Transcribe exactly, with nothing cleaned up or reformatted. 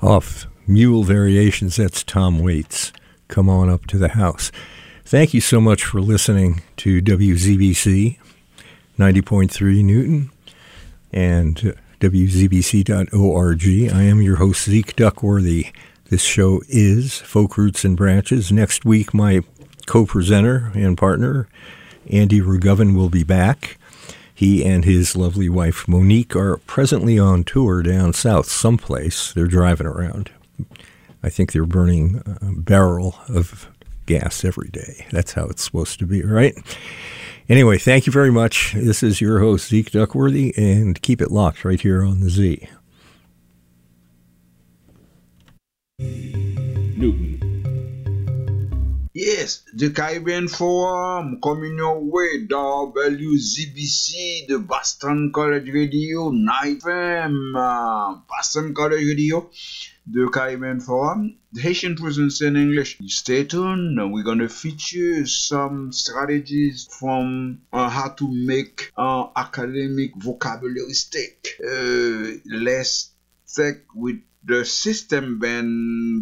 Off Mule Variations, that's Tom Waits. Come on up to the house. Thank you so much for listening to W Z B C ninety point three Newton and W Z B C dot org. I am your host, Zeke Duckworthy. This show is Folk Roots and Branches. Next week, my co-presenter and partner, Andy Rugovin, will be back. He and his lovely wife, Monique, are presently on tour down south someplace. They're driving around. I think they're burning a barrel of gas every day. That's how it's supposed to be, right? Anyway, thank you very much. This is your host, Zeke Duckworthy, and keep it locked right here on the Z. Newton. Yes, the Caribbean Forum, coming your way, W Z B C, the Boston College Radio, nine F M, uh, Boston College Radio, the Caribbean Forum, the Haitian presence in English. Stay tuned, we're going to feature some strategies from uh, how to make uh, academic vocabulary stick. Uh, let's check with the system band